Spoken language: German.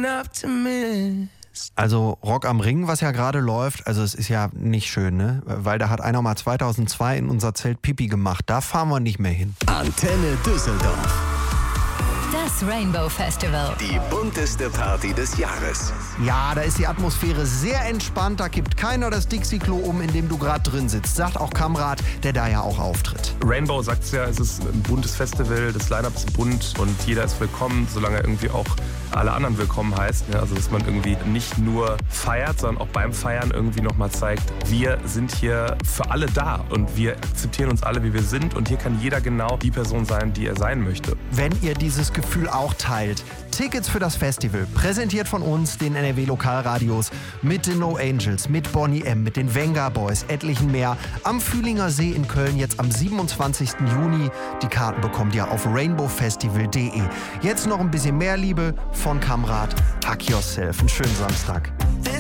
an optimist. Also Rock am Ring, was ja gerade läuft, also es ist ja nicht schön, ne? Weil da hat einer mal 2002 in unser Zelt Pipi gemacht. Da fahren wir nicht mehr hin. Antenne Düsseldorf. Das Rainbow Festival. Die bunteste Party des Jahres. Ja, da ist die Atmosphäre sehr entspannt. Da kippt keiner das Dixie-Klo um, in dem du gerade drin sitzt. Sagt auch Kamrat, der da ja auch auftritt. Rainbow sagt ja, es ist ein buntes Festival, das Line-Up ist bunt und jeder ist willkommen, solange er irgendwie auch alle anderen willkommen heißt. Also dass man irgendwie nicht nur feiert, sondern auch beim Feiern irgendwie nochmal zeigt, wir sind hier für alle da und wir akzeptieren uns alle, wie wir sind und hier kann jeder genau die Person sein, die er sein möchte. Wenn ihr dieses Gefühl auch teilt, Tickets für das Festival, präsentiert von uns, den NRW-Lokalradios, mit den No Angels, mit Bonnie M., mit den Venga Boys, etlichen mehr, am Fühlinger See in Köln jetzt am 27. Juni. Die Karten bekommt ihr auf rainbowfestival.de. Jetzt noch ein bisschen mehr Liebe von Kamrat. Hug yourself. Einen schönen Samstag.